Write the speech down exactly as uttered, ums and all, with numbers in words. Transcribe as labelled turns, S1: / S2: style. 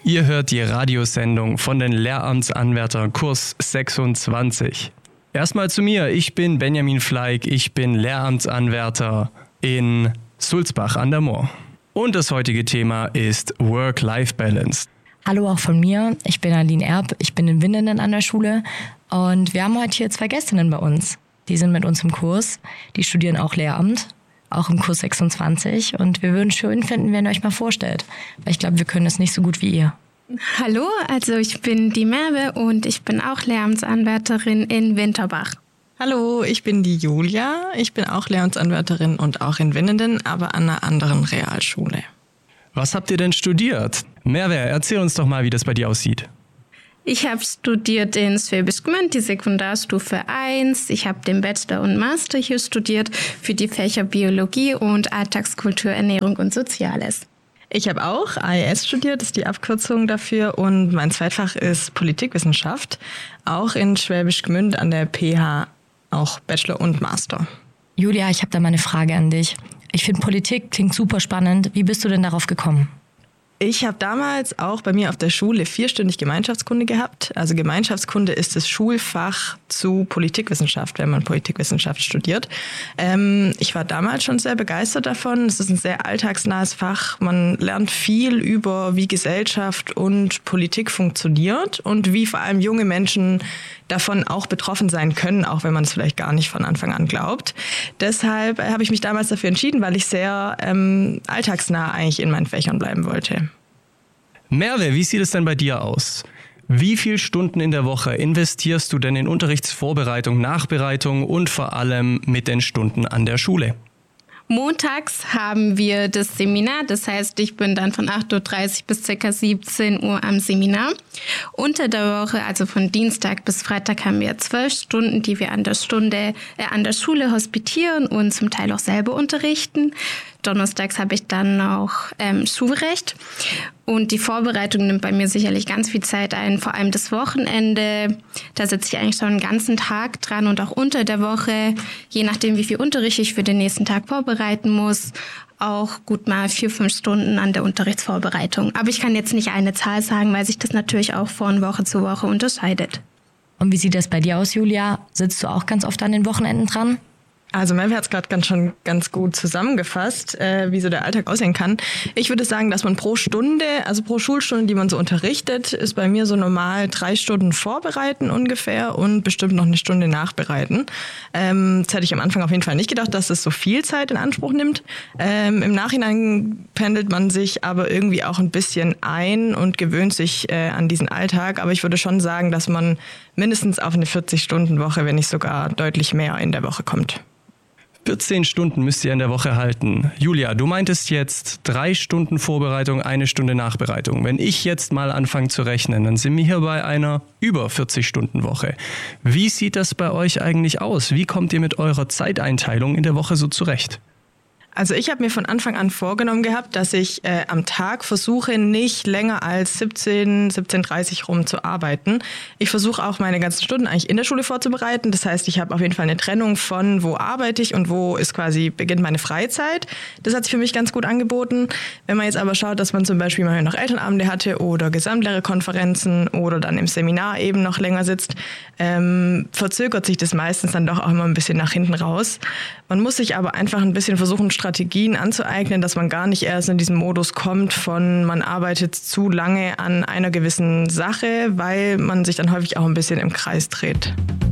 S1: Ihr hört die Radiosendung von den Lehramtsanwärtern Kurs sechsundzwanzig. Erstmal zu mir, ich bin Benjamin Fleig, ich bin Lehramtsanwärter in Sulzbach an der Moor. Und das heutige Thema ist Work-Life-Balance.
S2: Hallo auch von mir, ich bin Aline Erb, ich bin in Winnenden an der Schule und wir haben heute hier zwei Gästinnen bei uns. Die sind mit uns im Kurs, die studieren auch Lehramt, auch im Kurs sechsundzwanzig und wir würden schön finden, wenn ihr euch mal vorstellt, weil ich glaube, wir können es nicht so gut wie ihr.
S3: Hallo, also ich bin die Merve und ich bin auch Lehramtsanwärterin in Winterbach.
S4: Hallo, ich bin die Julia, ich bin auch Lehramtsanwärterin und auch in Winnenden, aber an einer anderen Realschule.
S1: Was habt ihr denn studiert? Merve, erzähl uns doch mal, wie das bei dir aussieht.
S3: Ich habe studiert in Schwäbisch Gmünd, die Sekundarstufe eins. Ich habe den Bachelor und Master hier studiert für die Fächer Biologie und Alltagskultur, Ernährung und Soziales.
S4: Ich habe auch A E S studiert, das ist die Abkürzung dafür, und mein Zweitfach ist Politikwissenschaft, auch in Schwäbisch Gmünd an der P H, auch Bachelor und Master.
S2: Julia, ich habe da mal eine Frage an dich. Ich finde, Politik klingt super spannend. Wie bist du denn darauf gekommen?
S4: Ich habe damals auch bei mir auf der Schule vierstündig Gemeinschaftskunde gehabt. Also Gemeinschaftskunde ist das Schulfach zu Politikwissenschaft, wenn man Politikwissenschaft studiert. Ähm, ich war damals schon sehr begeistert davon. Es ist ein sehr alltagsnahes Fach. Man lernt viel über, wie Gesellschaft und Politik funktioniert und wie vor allem junge Menschen davon auch betroffen sein können, auch wenn man es vielleicht gar nicht von Anfang an glaubt. Deshalb habe ich mich damals dafür entschieden, weil ich sehr ähm, alltagsnah eigentlich in meinen Fächern bleiben wollte.
S1: Merve, wie sieht es denn bei dir aus? Wie viele Stunden in der Woche investierst du denn in Unterrichtsvorbereitung, Nachbereitung und vor allem mit den Stunden an der Schule?
S3: Montags haben wir das Seminar, das heißt, ich bin dann von acht Uhr dreißig bis ca. siebzehn Uhr am Seminar. Unter der Woche, also von Dienstag bis Freitag, haben wir zwölf Stunden, die wir an der Stunde, äh, an der Schule hospitieren und zum Teil auch selber unterrichten. Donnerstags habe ich dann noch ähm, Schulrecht und die Vorbereitung nimmt bei mir sicherlich ganz viel Zeit ein, vor allem das Wochenende. Da sitze ich eigentlich schon den ganzen Tag dran und auch unter der Woche, je nachdem wie viel Unterricht ich für den nächsten Tag vorbereiten muss, auch gut mal vier, fünf Stunden an der Unterrichtsvorbereitung. Aber ich kann jetzt nicht eine Zahl sagen, weil sich das natürlich auch von Woche zu Woche unterscheidet.
S2: Und wie sieht das bei dir aus, Julia? Sitzt du auch ganz oft an den Wochenenden dran?
S4: Also Merve hat es gerade ganz schon ganz gut zusammengefasst, äh, wie so der Alltag aussehen kann. Ich würde sagen, dass man pro Stunde, also pro Schulstunde, die man so unterrichtet, ist bei mir so normal drei Stunden vorbereiten ungefähr und bestimmt noch eine Stunde nachbereiten. Ähm, das hätte ich am Anfang auf jeden Fall nicht gedacht, dass es so viel Zeit in Anspruch nimmt. Ähm, Im Nachhinein pendelt man sich aber irgendwie auch ein bisschen ein und gewöhnt sich äh, an diesen Alltag. Aber ich würde schon sagen, dass man mindestens auf eine vierzig-Stunden-Woche, wenn nicht sogar deutlich mehr in der Woche kommt.
S1: vierzehn Stunden müsst ihr in der Woche halten. Julia, du meintest jetzt drei Stunden Vorbereitung, eine Stunde Nachbereitung. Wenn ich jetzt mal anfange zu rechnen, dann sind wir hier bei einer über vierzig-Stunden-Woche. Wie sieht das bei euch eigentlich aus? Wie kommt ihr mit eurer Zeiteinteilung in der Woche so zurecht?
S4: Also ich habe mir von Anfang an vorgenommen gehabt, dass ich äh, am Tag versuche, nicht länger als siebzehn, siebzehn Uhr dreißig rum zu arbeiten. Ich versuche auch meine ganzen Stunden eigentlich in der Schule vorzubereiten. Das heißt, ich habe auf jeden Fall eine Trennung von, wo arbeite ich und wo ist quasi beginnt meine Freizeit. Das hat sich für mich ganz gut angeboten. Wenn man jetzt aber schaut, dass man zum Beispiel mal noch Elternabende hatte oder Gesamtlehrerkonferenzen oder dann im Seminar eben noch länger sitzt, ähm, verzögert sich das meistens dann doch auch immer ein bisschen nach hinten raus. Man muss sich aber einfach ein bisschen versuchen, Strategien anzueignen, dass man gar nicht erst in diesen Modus kommt von, man arbeitet zu lange an einer gewissen Sache, weil man sich dann häufig auch ein bisschen im Kreis dreht.